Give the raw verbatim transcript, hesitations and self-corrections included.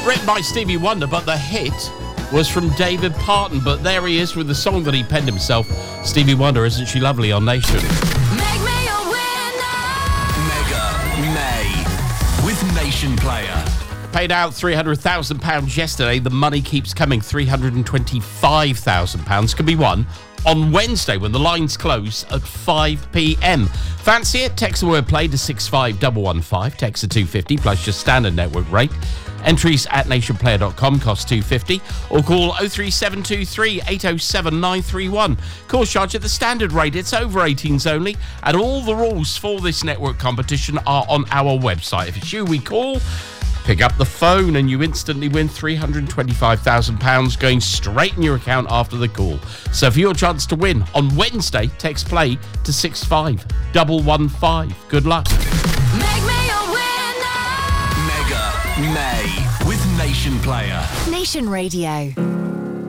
written by Stevie Wonder, but the hit was from David Parton. But there he is with the song that he penned himself. Stevie Wonder, Isn't She Lovely, on Nation. Make me a winner. Mega May with Nation Player. Paid out three hundred thousand pounds yesterday. The money keeps coming. three hundred twenty-five thousand pounds can be won on Wednesday when the lines close at five p.m. Fancy it? Text the word play to six five one one five. Text to two fifty plus your standard network rate. Entries at nation player dot com cost two fifty, or call oh three seven two three eight oh seven nine three one. Call charge at the standard rate. It's over eighteens only, and all the rules for this network competition are on our website. If it's you we call, pick up the phone and you instantly win three hundred twenty-five thousand pounds going straight in your account after the call. So for your chance to win on Wednesday, text play to six five one one five. Good luck. Make me a winner. Mega May with Nation Player. Nation Radio.